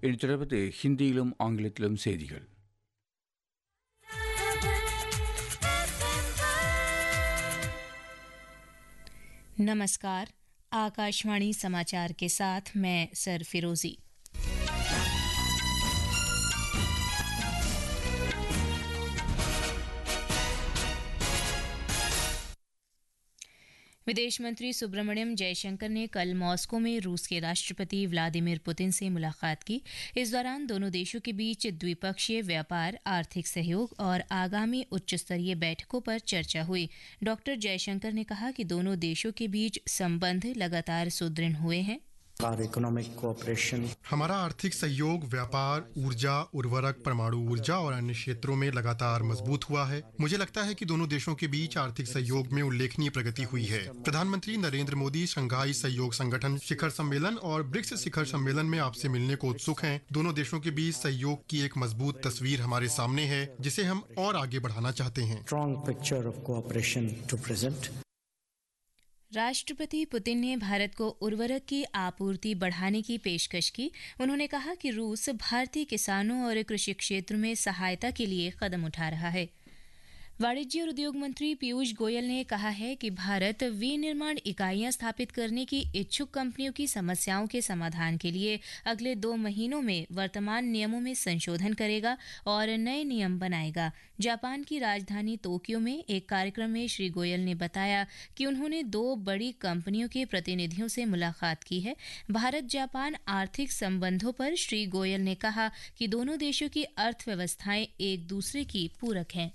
இனி தொடர்வது ஹிந்தியிலும் ஆங்கிலத்திலும் செய்திகள். नमस्कार, आकाशवाणी समाचार के साथ मैं सरफिरोजी। विदेश मंत्री सुब्रमण्यम जयशंकर ने कल मॉस्को में रूस के राष्ट्रपति व्लादिमीर पुतिन से मुलाकात की। इस दौरान दोनों देशों के बीच द्विपक्षीय व्यापार, आर्थिक सहयोग और आगामी उच्च स्तरीय बैठकों पर चर्चा हुई। डॉक्टर जयशंकर ने कहा कि दोनों देशों के बीच संबंध लगातार सुदृढ़ हुए हैं। हमारा आर्थिक सहयोग, व्यापार, ऊर्जा, उर्वरक, परमाणु ऊर्जा और अन्य क्षेत्रों में लगातार मजबूत हुआ है। मुझे लगता है कि दोनों देशों के बीच आर्थिक सहयोग में उल्लेखनीय प्रगति हुई है। प्रधानमंत्री नरेंद्र मोदी शंघाई सहयोग संगठन शिखर सम्मेलन और ब्रिक्स शिखर सम्मेलन में आपसे मिलने को उत्सुक हैं। दोनों देशों के बीच सहयोग की एक मजबूत तस्वीर हमारे सामने है, जिसे हम और आगे बढ़ाना चाहते हैं। राष्ट्रपति पुतिन ने भारत को उर्वरक की आपूर्ति बढ़ाने की पेशकश की। उन्होंने कहा कि रूस भारतीय किसानों और कृषि क्षेत्र में सहायता के लिए कदम उठा रहा है। वाणिज्य और उद्योग मंत्री पीयूष गोयल ने कहा है कि भारत विनिर्माण इकाइयां स्थापित करने की इच्छुक कंपनियों की समस्याओं के समाधान के लिए अगले 2 महीनों में वर्तमान नियमों में संशोधन करेगा और नए नियम बनाएगा। जापान की राजधानी टोक्यो में एक कार्यक्रम में श्री गोयल ने बताया कि उन्होंने 2 बड़ी कंपनियों के प्रतिनिधियों से मुलाकात की है। भारत जापान आर्थिक संबंधों पर श्री गोयल ने कहा कि दोनों देशों की अर्थव्यवस्थाएं एक दूसरे की पूरक हैं।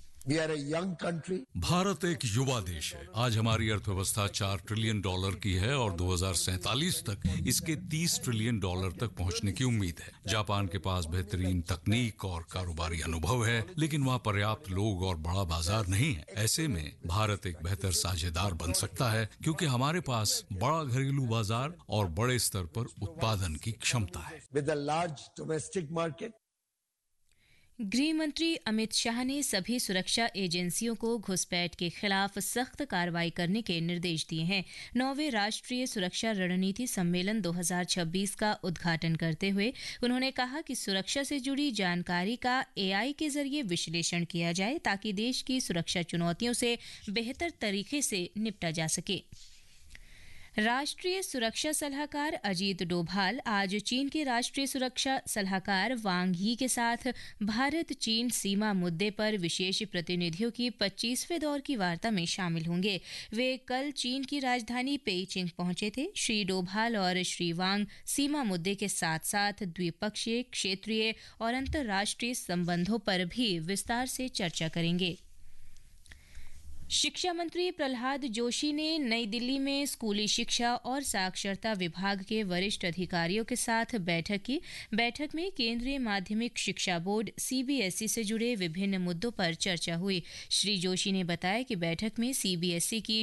भारत एक युवा देश है। आज हमारी अर्थव्यवस्था $4 ट्रिलियन की है और 2047 तक इसके $30 ट्रिलियन तक पहुंचने की उम्मीद है। जापान के पास बेहतरीन तकनीक और कारोबारी अनुभव है, लेकिन वहाँ पर्याप्त लोग और बड़ा बाजार नहीं है। ऐसे में भारत एक बेहतर साझेदार बन सकता है, क्योंकि हमारे पास बड़ा घरेलू बाजार और बड़े स्तर पर उत्पादन की क्षमता है। गृह मंत्री अमित शाह ने सभी सुरक्षा एजेंसियों को घुसपैठ के खिलाफ सख्त कार्रवाई करने के निर्देश दिए हैं। 9वें राष्ट्रीय सुरक्षा रणनीति सम्मेलन 2026 का उद्घाटन करते हुए उन्होंने कहा कि सुरक्षा से जुड़ी जानकारी का AI के जरिए विश्लेषण किया जाए, ताकि देश की सुरक्षा चुनौतियों से बेहतर तरीके से निपटा जा सके। राष्ट्रीय सुरक्षा सलाहकार अजीत डोभाल आज चीन के राष्ट्रीय सुरक्षा सलाहकार वांग यी के साथ भारत चीन सीमा मुद्दे पर विशेष प्रतिनिधियों की 25वें दौर की वार्ता में शामिल होंगे। वे कल चीन की राजधानी पेइचिंग पहुंचे थे। श्री डोभाल और श्री वांग सीमा मुद्दे के साथ साथ द्विपक्षीय, क्षेत्रीय और अंतर्राष्ट्रीय संबंधों पर भी विस्तार से चर्चा करेंगे। शिक्षा मंत्री प्रहलाद जोशी ने नई दिल्ली में स्कूली शिक्षा और साक्षरता विभाग के वरिष्ठ अधिकारियों के साथ बैठक की। बैठक में केंद्रीय माध्यमिक शिक्षा बोर्ड CBSE से जुड़े विभिन्न मुद्दों पर चर्चा हुई। श्री जोशी ने बताया कि बैठक में CBSE की